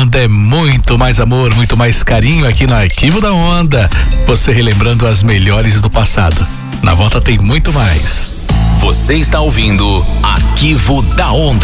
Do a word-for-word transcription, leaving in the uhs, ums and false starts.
Onda é muito mais amor, muito mais carinho aqui no Arquivo da Onda. Você relembrando as melhores do passado. Na volta tem muito mais. Você está ouvindo Arquivo da Onda.